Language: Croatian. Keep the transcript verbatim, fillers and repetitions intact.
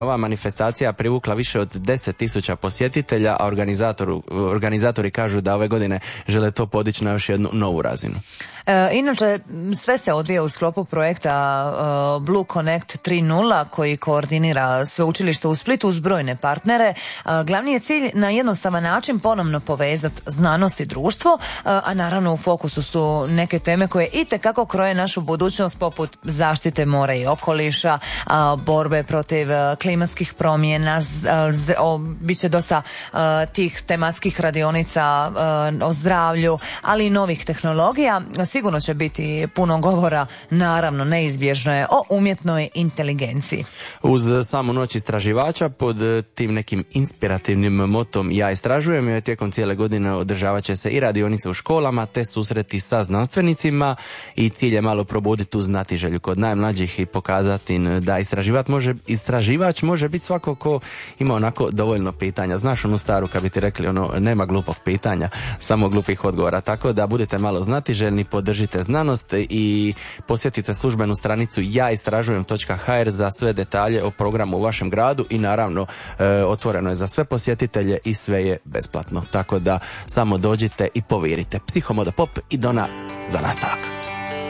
Ova manifestacija privukla više od deset tisuća posjetitelja, a organizatoru, organizatori kažu da ove godine žele to podići na još jednu novu razinu. E, inače, sve se odvija u sklopu projekta uh, Blue Connect tri nula koji koordinira sveučilište u Splitu uz brojne partnere. Uh, glavni je cilj na jednostavan način ponovno povezati znanost i društvo, uh, a naravno u fokusu su neke teme koje itekako kroje našu budućnost, poput zaštite mora i okoliša, uh, borbe protiv uh, klimatskih promjena, zdra, o, bit će dosta uh, tih tematskih radionica uh, o zdravlju, ali i novih tehnologija. Sigurno će biti puno govora, naravno neizbježno je, o umjetnoj inteligenciji. Uz samu noć istraživača pod tim nekim inspirativnim motom Ja istražujem, tijekom cijele godine održavat će se i radionice u školama te susreti sa znanstvenicima i cilj je malo probuditi tu znatiželju kod najmlađih i pokazati da istraživač može, istraživač može biti svako ko ima onako dovoljno pitanja. Znaš onu staru kad bi ti rekli ono, nema glupog pitanja, samo glupih odgovora, tako da budete malo znatiželjni, podržite znanost i posjetite službenu stranicu ja istražujem točka ha er za sve detalje o programu u vašem gradu i naravno e, otvoreno je za sve posjetitelje i sve je besplatno, tako da samo dođite i povirite. Psihomoda Pop i Dona za nastavak.